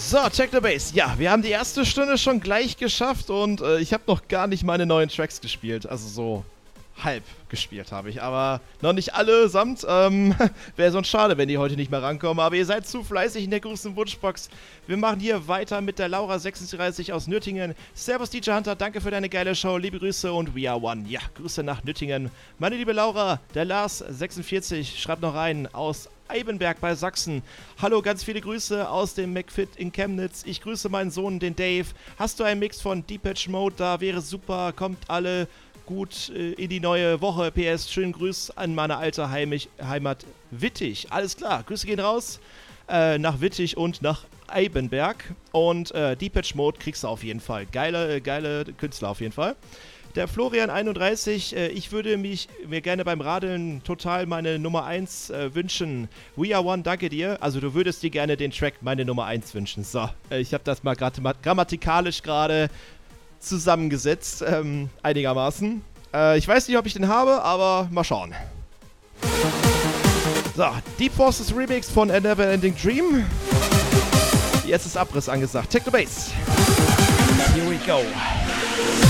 So, Check the Base. Ja, wir haben die erste Stunde schon gleich geschafft und ich habe noch gar nicht meine neuen Tracks gespielt. Also so halb gespielt habe ich, aber noch nicht allesamt. Wäre sonst schade, wenn die heute nicht mehr rankommen. Aber ihr seid zu fleißig in der großen Wunschbox. Wir machen hier weiter mit der Laura36 aus Nürtingen. Servus DJ Hunter, danke für deine geile Show. Liebe Grüße und We Are One. Ja, Grüße nach Nürtingen. Meine liebe Laura, der Lars46 schreibt noch rein aus Eibenberg bei Sachsen. Hallo, ganz viele Grüße aus dem McFit in Chemnitz. Ich grüße meinen Sohn, den Dave. Hast du einen Mix von Depeche Mode? Da wäre super. Kommt alle gut in die neue Woche. PS, schönen Gruß an meine alte Heimat Wittig. Alles klar, Grüße gehen raus nach Wittig und nach Eibenberg. Und Depeche Mode kriegst du auf jeden Fall. Geile Künstler auf jeden Fall. Der Florian31, ich würde mir gerne beim Radeln total meine Nummer 1 wünschen. We Are One, danke dir. Also du würdest dir gerne den Track meine Nummer 1 wünschen. So, ich habe das mal grammatikalisch gerade zusammengesetzt, einigermaßen. Ich weiß nicht, ob ich den habe, aber mal schauen. So, Deep Forces Remix von A Neverending Dream. Jetzt ist Abriss angesagt. Take the Bass. Here we go.